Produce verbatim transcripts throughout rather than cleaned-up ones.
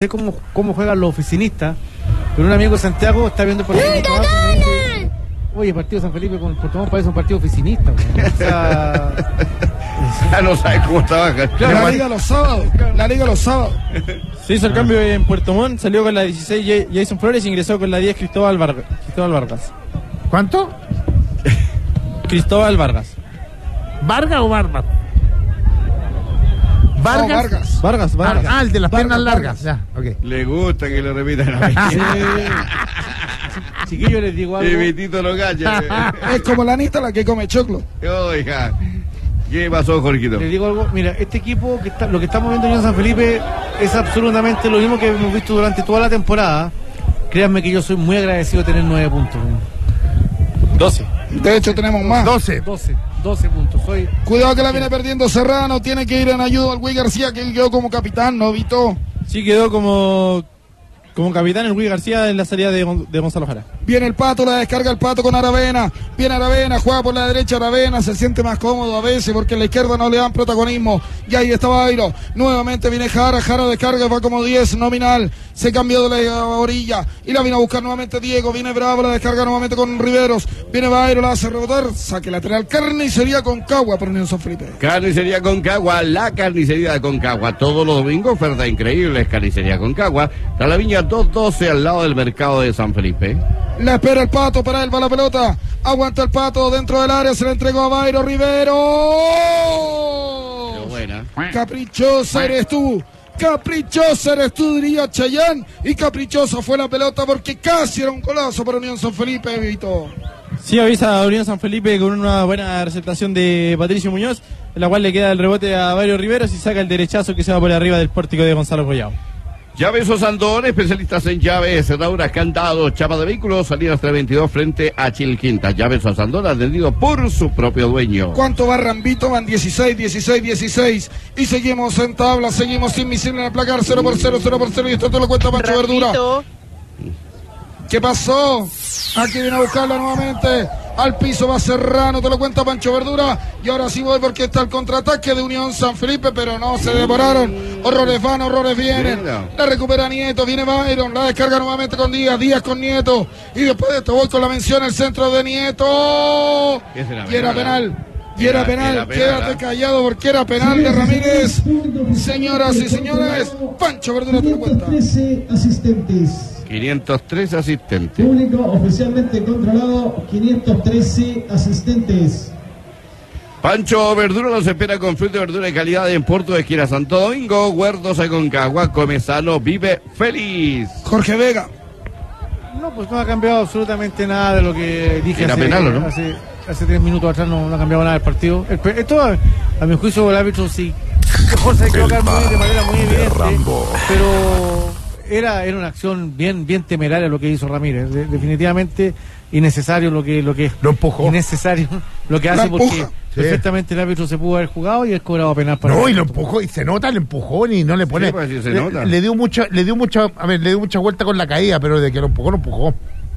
sé cómo, cómo juegan los oficinistas, pero un amigo de Santiago está viendo por ahí. Oye, el partido de San Felipe con Puerto Montt parece un partido oficinista. O sea, ya no sabes cómo trabaja. Claro, la liga los sábados. La liga los sábados. Se hizo el cambio en Puerto Montt, salió con la dieciséis Jason Flores y ingresó con la diez Cristóbal Vargas. Cristóbal Vargas. ¿Cuánto? Cristóbal Vargas. ¿Vargas o Vargas? Vargas. No, Vargas. Vargas, Vargas. Ah, el de las Vargas, piernas largas. Vargas. Ya, ok. Le gusta que lo repitan a mí. Chiquillos, les digo algo. Y Vitito lo calla. Es como la Anita la que come choclo. Oiga, ¿qué pasó, Jorgito? Les digo algo, mira, este equipo, que está, lo que estamos viendo en San Felipe es absolutamente lo mismo que hemos visto durante toda la temporada. Créanme que yo soy muy agradecido de tener nueve puntos. doce. De hecho, tenemos más. doce. doce, doce puntos. Soy... Cuidado que la viene perdiendo Serrano. Tiene que ir en ayuda al Güey García, que él quedó como capitán, ¿no, Vito? Sí, quedó como, como capitán el Luis García en la salida de, Gon- de Gonzalo Jara. Viene el Pato, la descarga el Pato con Aravena. Viene Aravena, juega por la derecha Aravena. Se siente más cómodo a veces porque en la izquierda no le dan protagonismo. Y ahí está Bairo. Nuevamente viene Jara. Jara descarga, va como diez nominal. Se cambió de la orilla y la viene a buscar nuevamente Diego. Viene Bravo, la descarga nuevamente con Riveros. Viene Bairo, la hace rebotar. Saque lateral. Carnicería Concagua por Unión San Felipe. Carnicería Concagua, la carnicería de Concagua. Todos los domingos, oferta increíble. Carnicería Concagua. Está la Viña doscientos doce al lado del mercado de San Felipe. La espera el Pato, para él va la pelota. Aguanta el Pato dentro del área. Se la entregó a Bairo Rivero. Pero buena. Caprichosa eres tú. Caprichosa eres tú, diría Chayán. Y caprichosa fue la pelota porque casi era un golazo para Unión San Felipe, Vito. Sí, avisa a Unión San Felipe con una buena receptación de Patricio Muñoz, en la cual le queda el rebote a Bairo Riveros y saca el derechazo que se va por arriba del pórtico de Gonzalo Collao. Llaves Osandón, especialistas en llaves, cerraduras, candados, chapa de vehículos, salidas tres veintidós frente a Chilquinta. Llaves Osandón, atendido por su propio dueño. ¿Cuánto va Rambito? Van dieciséis, dieciséis, dieciséis. Y seguimos en tabla, seguimos invisible en el placar, cero por cero, cero por cero. Y esto te lo cuenta Pancho Verdura. ¿Qué pasó? Aquí viene a buscarla nuevamente. Al piso va Serrano, te lo cuenta Pancho Verdura. Y ahora sí voy porque está el contraataque de Unión San Felipe, pero no se demoraron. Horrores van, horrores vienen. La recupera Nieto, viene Byron, la descarga nuevamente con Díaz, Díaz con Nieto. Y después de esto voy con la mención al centro de Nieto. Y era penal. Y era penal, quédate callado porque era penal de Ramírez. Señoras y señores, Pancho Verdura te lo cuenta. trece asistentes. quinientos tres asistentes. Público oficialmente controlado, quinientos trece asistentes. Pancho Verdura nos espera con fruta y verdura de calidad en Puerto de Esquina, Santo Domingo, Huertos Aconcagua, come sano, vive feliz. Jorge Vega. No, pues no ha cambiado absolutamente nada de lo que dije ¿Era hace, penal o no? hace, hace tres minutos atrás. No, no ha cambiado nada el partido. El, esto, a, a mi juicio, el árbitro sí. Mejor se ha equivocado muy, de manera muy evidente. Pero era, era una acción bien, bien temeraria lo que hizo Ramírez. De, definitivamente innecesario lo que, lo que lo empujó. Innecesario lo que hace La porque empuja. perfectamente el árbitro se pudo haber jugado y es cobrado penal para No, el y lo árbitro. empujó, y se nota el empujón y no le pone. Sí, pues, sí se le, nota. le dio mucha, le dio mucha, a ver, le dio mucha vuelta con la caída, pero de que lo empujó, lo empujó.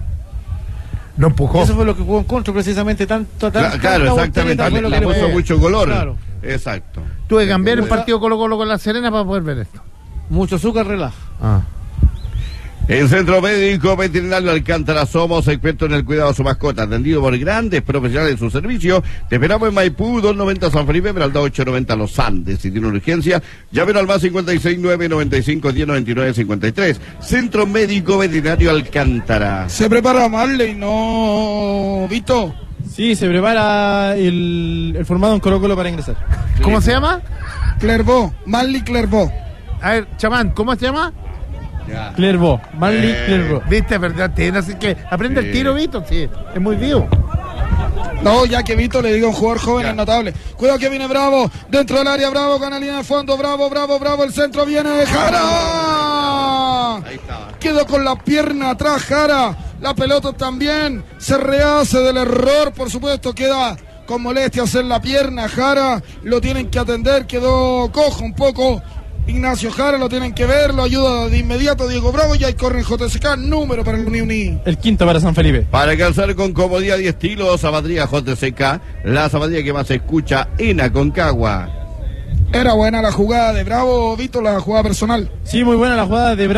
Lo empujó. Eso fue lo que jugó en contra precisamente tanto. Claro, tan, claro, tanta exactamente. voltereta fue lo Le que puso le- mucho color. Claro. Exacto. Tuve que cambiar el Mucha- partido Colo Colo con La Serena para poder ver esto. Mucho azúcar, relaja. Ah. En Centro Médico Veterinario Alcántara somos expertos en el cuidado de su mascota, atendido por grandes profesionales en su servicio. Te esperamos en Maipú, doscientos noventa San Felipe, Peralta ochocientos noventa Los Andes. Si tiene una urgencia, llámenos al más cincuenta y seis, nueve noventa y cinco, diez noventa y nueve, cincuenta y tres. Centro Médico Veterinario Alcántara. Se prepara Marley, no, Vito. Sí, se prepara el, el formado en Colo Colo para ingresar. ¿Cómo se llama? Clervaux, Marley Clervaux. A ver, chamán, ¿cómo se llama? Ya. Clervaux, Marley Eh. Clervaux. Viste, verdad, tiene, así que aprende Sí. el tiro, Vito, sí, es muy vivo. No, ya que Vito le diga un jugador joven Ya. es notable. Cuidado que viene Bravo, dentro del área, Bravo, con la línea de fondo, Bravo, Bravo, Bravo, el centro viene Jara. Ahí estaba. Quedó con la pierna atrás Jara, la pelota también se rehace del error, por supuesto, queda con molestias en la pierna Jara, lo tienen que atender, quedó cojo un poco. Ignacio Jara, lo tienen que ver, lo ayuda de inmediato Diego Bravo y ahí corre el J S K, número para el Uniuni. El quinto para San Felipe. Para calzar con comodidad y estilo, zapatería J C K, la zapatería que más se escucha en Aconcagua. Era buena la jugada de Bravo, Vito, la jugada personal. Sí, muy buena la jugada de Bravo.